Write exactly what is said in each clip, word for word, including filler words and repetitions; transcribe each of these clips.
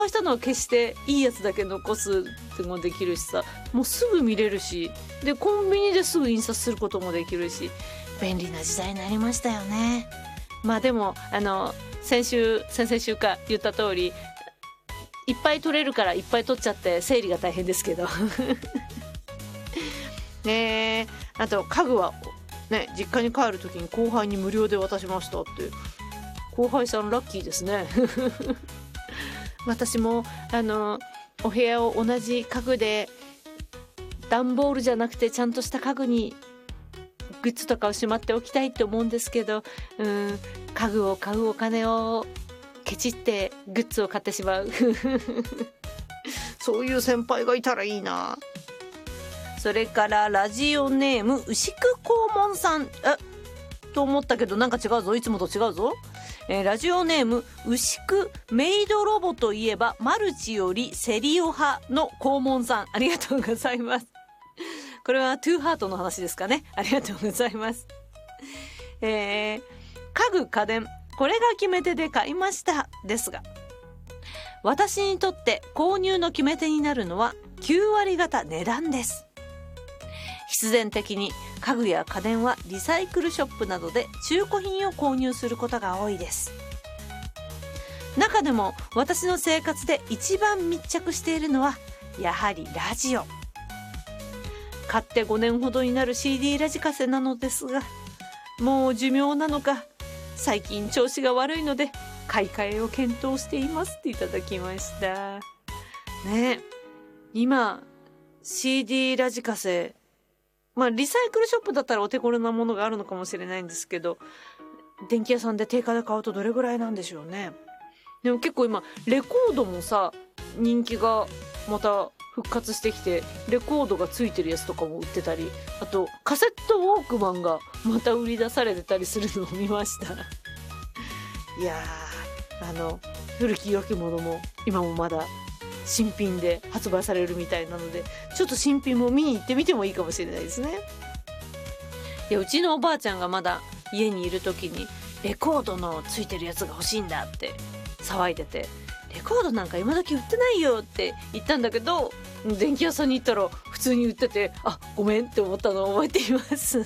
したのは消していいやつだけ残すってもできるしさ、もうすぐ見れるし、でコンビニですぐ印刷することもできるし、便利な時代になりましたよね。まあでもあの先週先々週か言った通り、いっぱい取れるからいっぱい取っちゃって整理が大変ですけどねえ、あと家具はね、実家に帰る時に後輩に無料で渡しましたって。後輩さんラッキーですね私もあのお部屋を同じ家具で、段ボールじゃなくてちゃんとした家具にグッズとかをしまっておきたいって思うんですけど、うん、家具を買うお金をケチってグッズを買ってしまうそういう先輩がいたらいいな。それからラジオネーム牛久黄門さん、えと思ったけどなんか違うぞ、いつもと違うぞ。えー、ラジオネーム牛久メイドロボといえばマルチよりセリオ派の黄門さん、ありがとうございます。これはトゥーハートの話ですかね。ありがとうございます。えー、家具家電これが決め手で買いましたですが、私にとって購入の決め手になるのはきゅうわり方値段です。必然的に家具や家電はリサイクルショップなどで中古品を購入することが多いです。中でも私の生活で一番密着しているのはやはりラジオ。買ってごねんほどになる シーディー ラジカセなのですが、もう寿命なのか最近調子が悪いので買い替えを検討していますっていただきましたね。今 シーディー ラジカセ、まあリサイクルショップだったらお手頃なものがあるのかもしれないんですけど、電気屋さんで定価で買うとどれぐらいなんでしょうね。でも結構今レコードもさ人気がまた復活してきて、レコードがついてるやつとかも売ってたり、あとカセットウォークマンがまた売り出されてたりするのを見ましたいやー、あの古き良きものも今もまだ新品で発売されるみたいなので、ちょっと新品も見に行ってみてもいいかもしれないですね。いや、うちのおばあちゃんがまだ家にいる時にレコードのついてるやつが欲しいんだって騒いでて、レコードなんか今時売ってないよって言ったんだけど、電気屋さんに行ったら普通に売ってて、あ、ごめんって思ったのを覚えています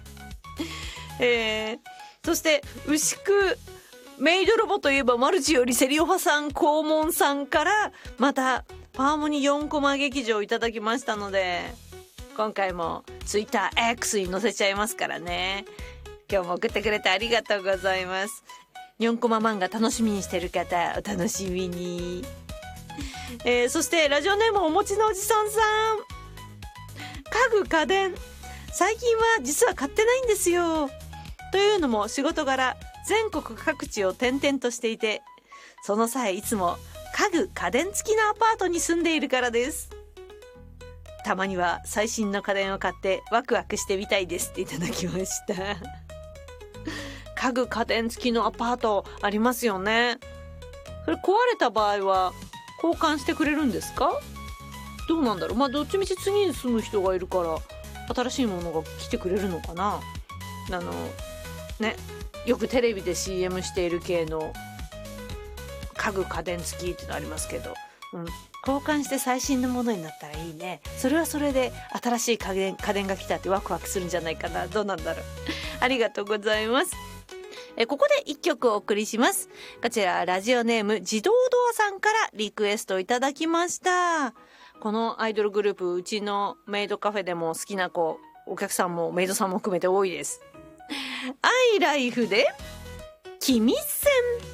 えー、そして牛久メイドロボといえばマルチよりセリオファさん黄門さんからまたパーモニよんコマ劇場いただきましたので、今回もツイッター X に載せちゃいますからね。今日も送ってくれてありがとうございます。よんコマ漫画楽しみにしてる方お楽しみに、えー、そしてラジオネームおもちのおじさんさん、家具家電最近は実は買ってないんですよ。というのも仕事柄全国各地を転々としていて、その際いつも家具家電付きのアパートに住んでいるからです。たまには最新の家電を買ってワクワクしてみたいですっていただきました家具家電付きのアパートありますよね。それ壊れた場合は交換してくれるんですか？どうなんだろう。まあどっちみち次に住む人がいるから新しいものが来てくれるのかな。あのね、よくテレビで シーエム している系の家具家電付きってのありますけど、うん、交換して最新のものになったらいいね。それはそれで新しい家電、家電が来たってワクワクするんじゃないかな。どうなんだろうありがとうございます。えここで一曲お送りします。こちらラジオネーム自動ドアさんからリクエストいただきました。このアイドルグループ、うちのメイドカフェでも好きな子、お客さんもメイドさんも含めて多いです。アイライフで君線。